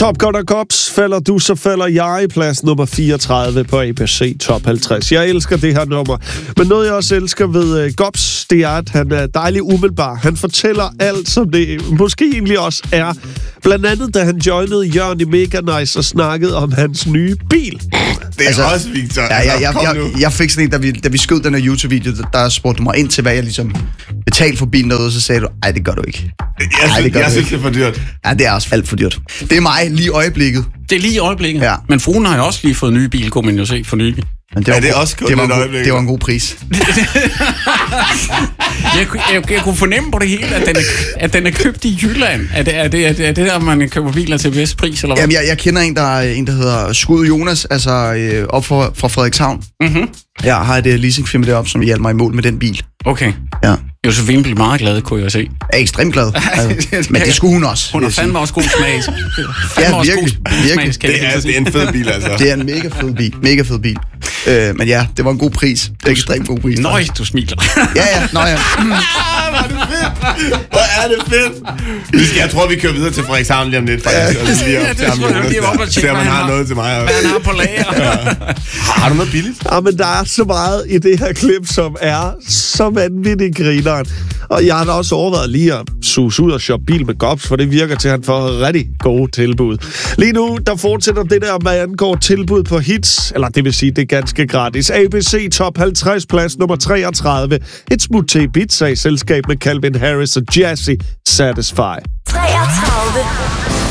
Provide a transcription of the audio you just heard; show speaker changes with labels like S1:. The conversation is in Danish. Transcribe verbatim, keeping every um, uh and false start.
S1: Top Gun og Gops, falder du, så falder jeg. Plads nummer fireogtredive på A B C Top halvtreds. Jeg elsker det her nummer. Men noget, jeg også elsker ved uh, Gops, det er, at han er dejlig umiddelbar. Han fortæller alt, som det måske egentlig også er. Blandt andet, da han joinede Jørgen i Mega Nice og snakkede om hans nye bil.
S2: Det er altså, også Victor.
S3: Ja, jeg, jeg, jeg, jeg fik sådan en, da vi, da vi skød den her YouTube-video, der, der spurgte du mig ind til, hvad jeg ligesom betalte for bilen derude, så sagde du, ej, det gør du ikke.
S2: Jeg, ej, det gør jeg du synes, ikke. Det er for dyrt.
S3: Ja, det er også alt for dyrt. Det er mig lige i øjeblikket.
S4: Det er lige i øjeblikket.
S3: Ja.
S4: Men fruen har jo også lige fået en ny bil, kunne man jo se for nylig.
S3: Men det var,
S2: ja, det er også kun
S3: det var,
S2: et
S3: øjeblik. Det var en god pris.
S4: jeg, jeg, jeg kunne fornemme på det hele, at den er, at den er købt i Jylland. Er det, er det, er det, er det der, man køber biler til vest pris, eller hvad?
S3: Jamen, jeg, jeg kender en, der, en, der hedder Skud Jonas, altså øh, op for, fra Frederikshavn.
S4: Mm-hmm.
S3: Jeg har et uh, leasingfirma deroppe, som hjalp mig i mål med den bil.
S4: Okay.
S3: Ja.
S4: Josefine blev meget glad, kunne jeg se.
S3: Jeg er ekstremt glad. Altså, men det skulle hun også.
S4: Hun har fandme også god smag.
S3: Ja, virkelig. virkelig.
S2: Det, er, det er en fed bil, altså.
S3: Det er en mega fed bil. Mega fed bil. Øh, men ja, det var en god pris. Det er ekstremt god pris.
S4: Nøj, du smiler.
S3: Ja, ja. Nå, ja.
S2: Hvor er det fedt. Hvor er det fedt. Vi skal, jeg tror, vi kører videre til Frederikshavn lige om lidt, faktisk.
S4: Ja,
S2: altså, lige op,
S4: ja, det tror jeg, vi er oppe og tjekke,
S2: hvad han har noget til mig.
S4: Hvad han har på lager.
S2: Ja. Har du noget billigt?
S1: Ja, men der er så meget i det her klip, som er så vanvittigt grineren. Og jeg har da også overvejet lige at suse ud og shoppe bil med Gops, for det virker til, at han får rigtig gode tilbud. Lige nu, der fortsætter det der, hvad angår tilbud på hits, eller det vil sige, det er ganske gratis. A B C Top halvtreds, plads nummer treogtredive. Et smut til Ibiza i selskab med Calvin Harris og Jazzy, Satisfy.
S5: treogtredive.